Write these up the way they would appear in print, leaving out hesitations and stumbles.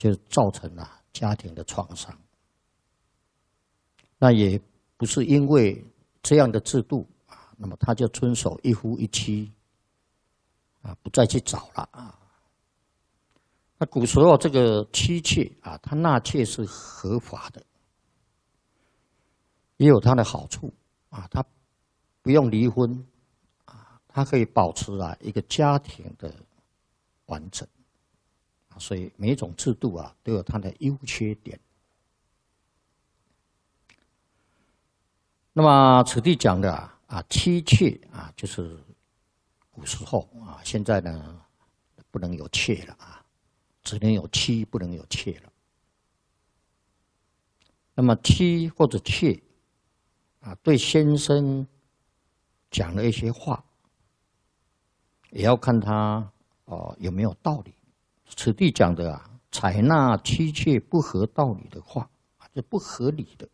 就造成了家庭的创伤。那也不是因为这样的制度啊，那么他就遵守一夫一妻啊，不再去找了啊。那古时候这个妻妾啊，他纳妾是合法的，也有它的好处啊，他不用离婚啊，他可以保持啊一个家庭的完整。所以每一种制度啊都有它的优缺点。那么此地讲的妻妾啊，就是古时候啊，现在呢不能有妾了啊，只能有妻，不能有妾了。那么妻或者妾啊，对先生讲了一些话，也要看他有没有道理。此地讲的采纳妻妾不合道理的话，这不合理的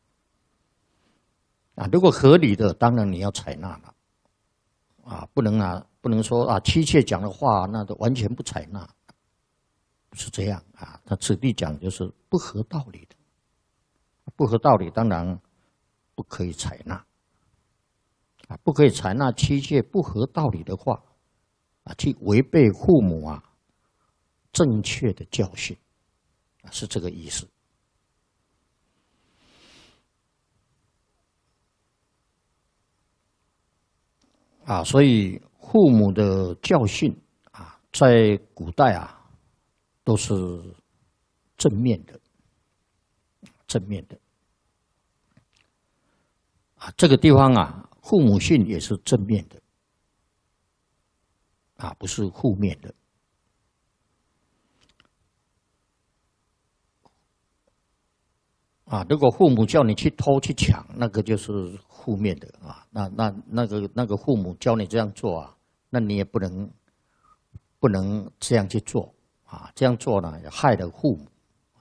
啊。如果合理的，当然你要采纳了啊，不能说妻妾讲的话那都完全不采纳，不是这样啊。他此地讲就是不合道理的，不合道理当然不可以采纳啊，不可以采纳妻妾不合道理的话啊，去违背父母正确的教训，是这个意思。所以父母的教训在古代都是正面的，正面的。这个地方父母训也是正面的，不是负面的。如果父母叫你去偷去抢，那个就是负面的那个父母教你这样做那你也不能这样去做这样做呢也害了父母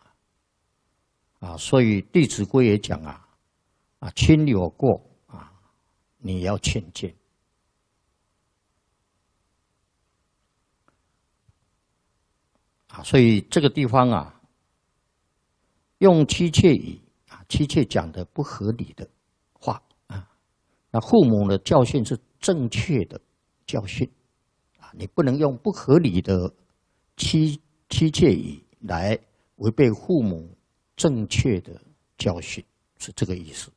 所以《弟子规》也讲亲有过你也要劝谏所以这个地方用妻妾语妻妾讲的不合理的话那父母的教训是正确的教训你不能用不合理的妻妾语来违背父母正确的教训，是这个意思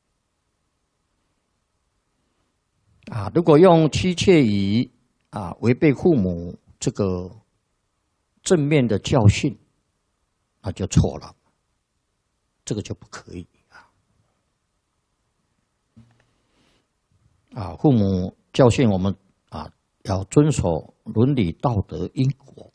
如果用妻妾语违背父母这个正面的教训，那就错了。这个就不可以父母教训我们要遵守伦理道德因果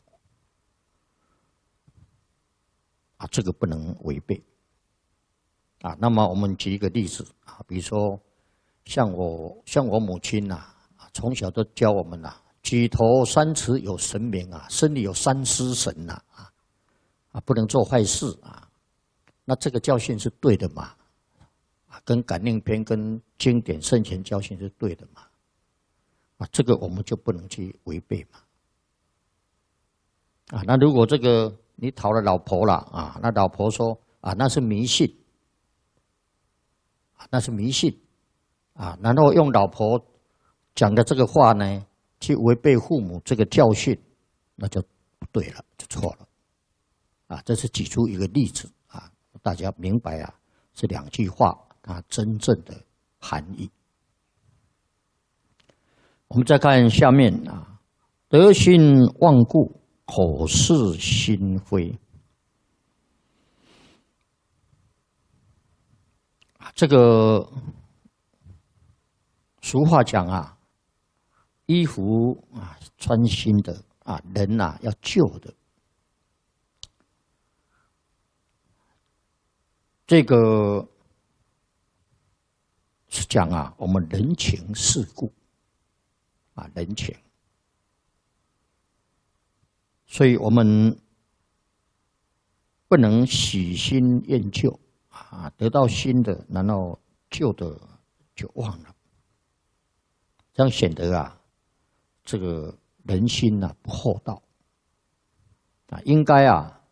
这个不能违背那么我们举一个例子比如说像我母亲从小都教我们举头三尺有神明身里有三尸神不能做坏事那这个教训是对的嘛？跟感应篇、跟经典圣贤教训是对的嘛？这个我们就不能去违背嘛。那如果这个你讨了老婆了那老婆说那是迷信，那是迷信然后用老婆讲的这个话呢，去违背父母这个教训，那就不对了，就错了这是举出一个例子大家明白这两句话它真正的含义。我们再看下面德心忘故，口是心非。这个俗话讲衣服穿新的人要旧的。这个是讲我们人情世故人情，所以我们不能喜新厌旧得到新的，然后旧的就忘了，这样显得这个人心不厚道应该